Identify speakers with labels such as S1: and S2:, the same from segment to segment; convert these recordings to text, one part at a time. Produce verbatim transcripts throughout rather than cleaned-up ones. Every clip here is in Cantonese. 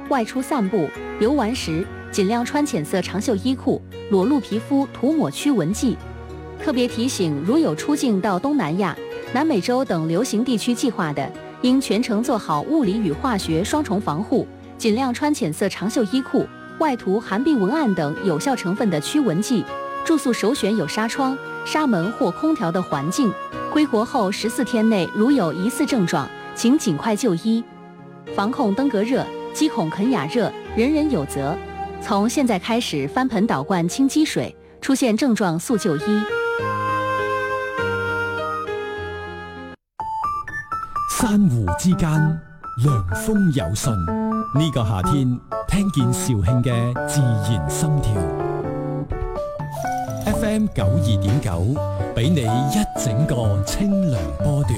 S1: 外出散步、游玩时尽量穿浅色长袖衣裤，裸露皮肤涂抹驱蚊剂。特别提醒，如有出境到东南亚、南美洲等流行地区计划的，应全程做好物理与化学双重防护，尽量穿浅色长袖衣裤，外涂含铋文胺等有效成分的驱蚊剂。住宿首选有纱窗、纱门或空调的环境。归国后十四天内如有疑似症状，请尽快就医。防控登革热、积孔肯雅热，人人有责。从现在开始翻盆倒罐清积水，出现症状速就医。
S2: 珊瑚之間，涼風有信。呢、這個夏天，聽見肇慶嘅自然心跳。F M 九二點九，俾你一整個清涼波段。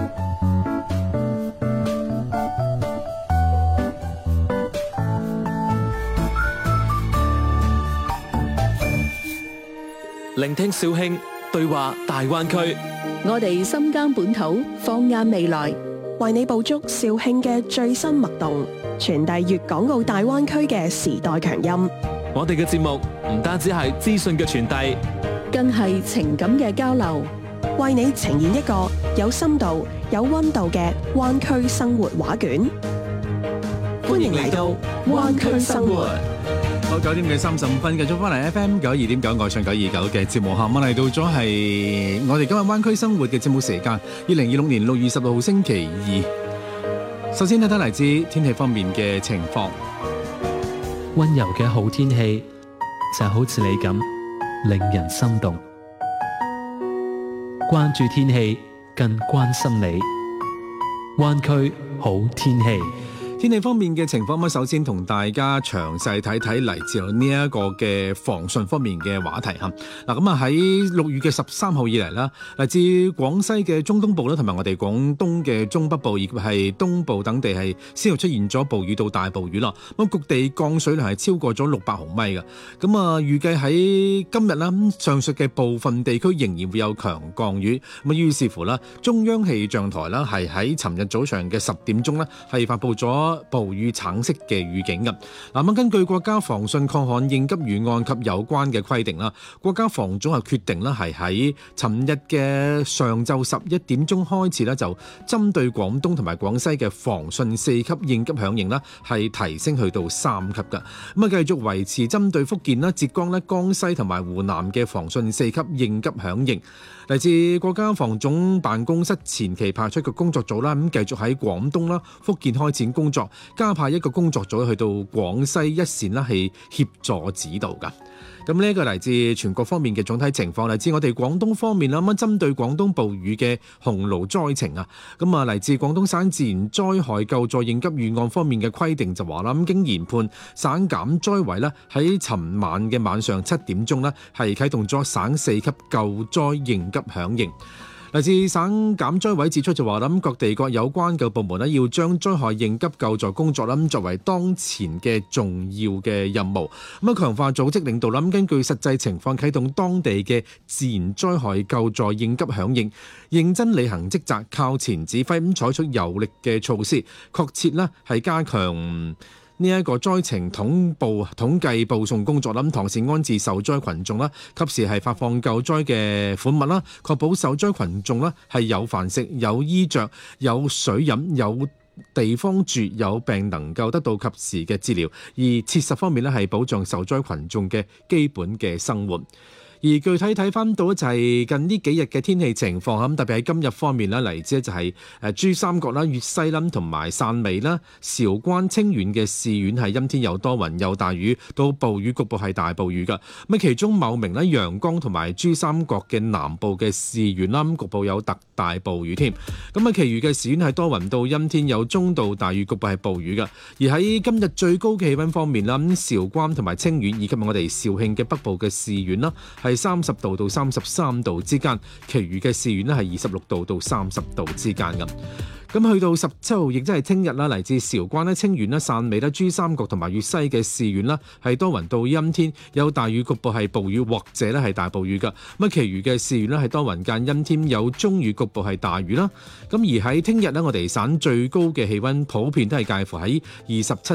S3: 聆聽肇慶，對話大灣區。
S4: 我哋深耕本土，放眼未來，為你捕捉肇慶嘅最新脈動，傳遞粵港澳大灣區嘅時代強音。
S3: 我哋嘅節目唔單止係資訊嘅傳遞，
S4: 更係情感嘅交流，為你呈現一個有深度、有溫度嘅灣區生活畫卷。歡迎嚟到灣區生活。
S5: 好，九點嘅三十五分，繼續翻嚟 F M 九二點九，愛上九二九嘅節目下，咁嚟到咗係我哋今日灣區生活嘅節目時間，二零二六年六月十六號星期二。首先睇睇嚟自天氣方面嘅情況。
S6: 溫柔嘅好天氣就好似你咁，令人心動。關注天氣，更關心你。灣區好天氣。
S5: 天氣方面嘅情況，咁首先同大家詳細睇睇嚟自呢一個嘅防汛方面嘅話題嚇。嗱，咁啊喺六月嘅十三號以嚟啦，嚟自廣西嘅中東部啦，同埋我哋廣東嘅中北部以及係東部等地係先後出現咗暴雨到大暴雨啦。咁局地降水量係超過咗六百毫米嘅。咁啊預計喺今日啦，上述嘅部分地區仍然會有強降雨。咁啊於是乎啦，中央氣象台啦係喺尋日早上嘅十點鐘咧係發布咗暴雨橙色嘅預警嘅。嗱，咁根據國家防汛抗旱應急預案及有關嘅規定啦，國家防總係決定啦，係喺尋日嘅上晝十一點鐘開始咧，就針對廣東同埋廣西嘅防汛四級應急響應啦，係提升去到三級嘅。咁啊，繼續維持針對福建啦、浙江咧、江西同埋湖南嘅防汛四級應急響應。嚟自國家防總辦公室前期派出嘅工作組啦，咁繼續喺廣東啦、福建開展工作，加派一個工作組去到廣西一線啦，係協助指導㗎。咁呢一個嚟自全國方面嘅總體情況，嚟自我哋廣東方面啦，咁針對廣東暴雨嘅洪澇災情啊，咁啊嚟自廣東省自然災害救助應急預案方面嘅規定就話啦，咁經研判，省減災委咧喺尋晚嘅晚上七點鐘咧係啟動咗省四級救災應急響應。嚟自省減災委指出就話啦，各地各有關嘅部門咧要將災害應急救助工作啦作為當前嘅重要嘅任務，咁啊強化組織領導啦，根據實際情況啟動當地嘅自然災害救助應急響應，認真履行職責，靠前指揮咁採取有力嘅措施，確切咧係加強呢一個災情統報統計報送工作啦，同時安置受災群眾啦，及時係發放救災嘅款物啦，確保受災群眾啦係有飯食、有衣着、有水飲、有地方住、有病能夠得到及時嘅治療，而切實方面咧係保障受災群眾嘅基本嘅生活。而具體睇翻到就係近呢幾日嘅天氣情況，咁特別喺今日方面啦，嚟自就係誒珠三角啦、粵西啦同埋汕尾啦、韶關、清遠嘅市縣係陰天有多雲有大雨，到暴雨局部係大暴雨㗎。咁其中茂名啦、陽江同埋珠三角嘅南部嘅市縣啦，局部有特大暴雨添。咁啊，其餘嘅市縣係多雲到陰天有中到大雨，局部係暴雨㗎。而喺今日最高嘅氣溫方面啦，咁韶關同埋清遠以及我哋肇慶嘅北部嘅市縣啦，係三十度到三十三度之間，其餘嘅市縣咧係二十六度到三十度之間咁。咁去到十七號，亦即係聽日啦，嚟自韶關咧、清遠啦、汕尾啦、珠三角同埋粵西嘅市縣啦，係多雲到陰天，有大雨，局部係暴雨或者咧係大暴雨噶。咁啊，其餘嘅市縣咧係多雲間陰天，有中雨，局部係大雨啦。咁而喺聽日咧，我哋省最高嘅氣溫普遍都係介乎喺二十七